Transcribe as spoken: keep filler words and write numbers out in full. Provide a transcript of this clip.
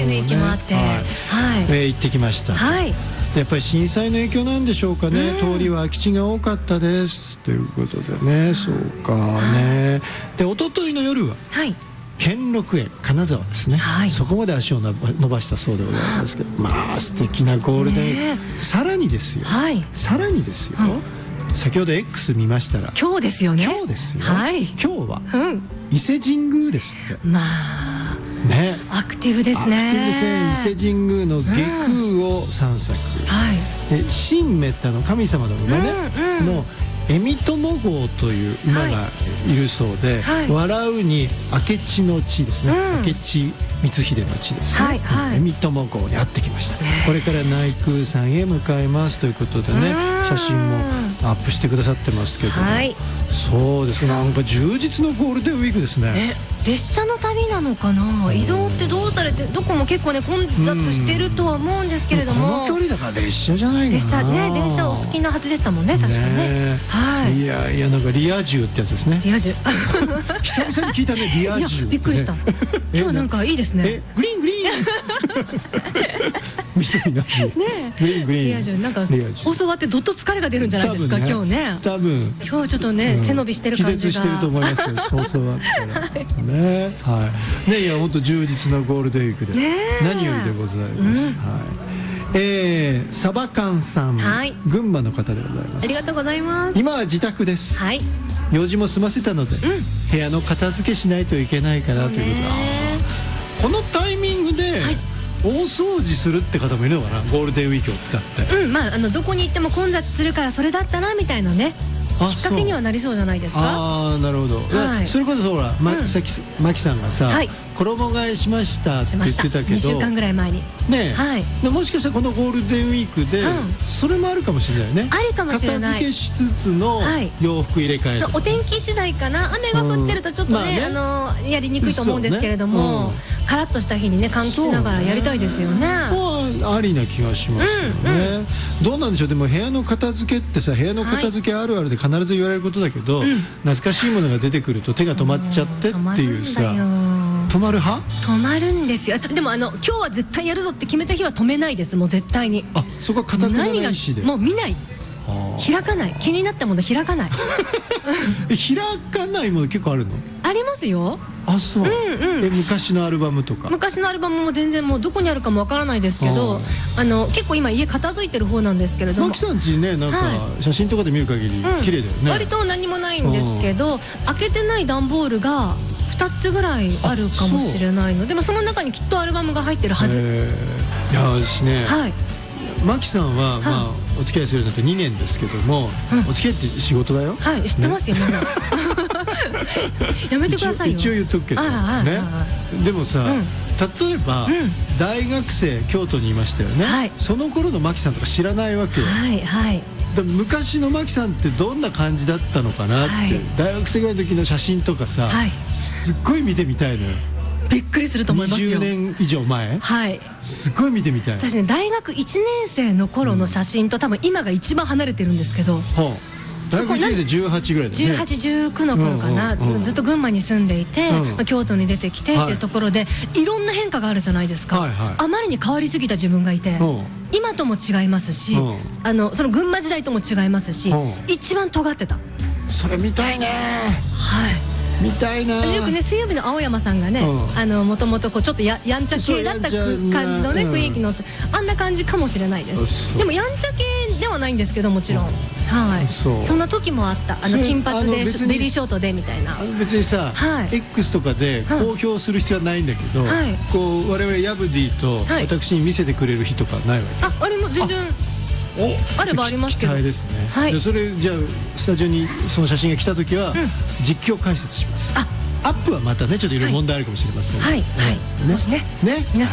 ルウィークもあって、 はいはい、 えー行ってきました。 はい、 やっぱり震災の影響なんでしょうかね、 うん、 通りは空き地が多かったですということでね。そうかね。で一昨日の夜は、はい、兼六園金沢ですね、はい、そこまで足を伸ばしたそうでございますけど、まあ素敵なゴールデンウィーク、ね、さらにですよ、はい、さらにですよ、うん、先ほど X 見ましたら今日ですよね。 今日ですよ、はい、今日は、うん、伊勢神宮ですって。まあね、アクティブですね。アクティブですね。伊勢神宮の外宮を散策、うん、はい、で神明ってあの神様の馬ね、うんうん、の蝦夷友号という馬がいるそうで、はい、笑うに明智の地ですね、うん、明智光秀の地ですね、はいはい、蝦夷友号に会ってきました、ね、これから内宮さんへ向かいますということでね、写真もアップしてくださってますけど、はい、そうですね。なんか充実のゴールデンウィークですね。ね、 列車の旅なのかな、移動ってどうされて、どこも結構ね混雑してるとは思うんですけれども、 この距離だから列車じゃないかな。 列車ね、電車お好きなはずでしたもんね、確かね。はい。 いやいや、なんかリア充ってやつですね。 リア充。 久々に聞いたね、リア充。 びっくりした。今日なんかいいですね。 え、グリーングリーン。みたいな。ね。グリーングリーン。 リア充、なんか放送終わってどっと疲れが出るんじゃないですか、今日ね。 多分。 今日ちょっとね、背伸びしてる感じが。 気絶してると思いますよ。放送終わったら。ね、はい。ね、いや本当充実のゴールデンウィークで何よりでございます。はい。えー、サバカンさん、はい、群馬の方でございます。 ありがとうございます。 今は自宅です。はい。用事も済ませたので、うん、部屋の片付けしないといけないからということで、このタイミングで、はい、大掃除するって方もいるのかな、ゴールデンウィークを使って。うん、まああのどこに行っても混雑するからそれだったらみたいなね。きっかけにはなりそうじゃないですか。ああ、なるほど、はい、それこそほら、ま、うん、さっきマキさんがさ、はい、衣替えしましたって言ってたけど、にしゅうかんぐらい前にね、はい、でもしかしたらこのゴールデンウィークで、うん、それもあるかもしれないね。あるかもしれない。片付けしつつの洋服入れ替えとか、はい、お天気次第かな。雨が降ってるとちょっとね、うん、まあね、あのやりにくいと思うんですけれども、ね、うん、カラッとした日にね換気しながらやりたいですよね。まあありな気がしますよね、うんうん、どうなんでしょう。でも部屋の片付けってさ、部屋の片付けあるあるで必ず言われることだけど、うん、懐かしいものが出てくると手が止まっちゃってっていうさ。止まる派？止まるんですよ。でもあの今日は絶対やるぞって決めた日は止めないです。もう絶対に。あ、そこは固くなない意思で。もう見ない。開かない。気になったもの開かない。開かないもの結構あるの？ありますよ。あ、そう。うんうん。え、昔のアルバムとか。昔のアルバムも全然もうどこにあるかもわからないですけど、あの結構今家片付いてる方なんですけれども。マキさんちね、なんか写真とかで見る限り綺麗だよね。割と何もないんですけど、開けてない段ボールがふたつぐらいあるかもしれないので、まあその中にきっとアルバムが入ってるはず。いや、私ね。はい。マキさんはまあお付き合いするようになってにねんですけども、お付き合いって仕事だよ。はい、知ってますよみんな。やめてくださいよ。一応言っとくけどね。でもさ、例えば大学生京都にいましたよね。その頃のマキさんとか知らないわけよ。はいはい。昔のマキさんってどんな感じだったのかなって、大学生ぐらいの時の写真とかさ、すっごい見てみたいのよ。びっくりすると思いますよ。にじゅうねん以上前。はい。すごい見てみたい。私ね、大学いちねん生の頃の写真と多分今が一番離れてるんですけど。はあ。大学いちねん生じゅうはちぐらいだよね。じゅうはち、じゅうきゅうの頃かな。ずっと群馬に住んでいて、京都に出てきてっていうところでいろんな変化があるじゃないですか。あまりに変わりすぎた自分がいて、今とも違いますし、あのその群馬時代とも違いますし、一番尖ってた。それ見たいね。はい。みたいな。よくね、水曜日の青山さんがね、あのもともとこうちょっとややんちゃ系だった感じのね、雰囲気のあんな感じかもしれないです。でもやんちゃ系ではないんですけど、もちろん。はい。そんな時もあった。あの金髪でベリーショートでみたいな。別にさ、X とかで公表する必要はないんだけど、こう我々ヤブディと私に見せてくれる日とかないわけ。あ、あれも全然。あればありますけど。ですね。はい。それじゃあスタジオにその写真が来た時は実況解説します。あ、アップはまたねちょっといろいろ問題あるかもしれません。はいはい。もしね。ね。皆さん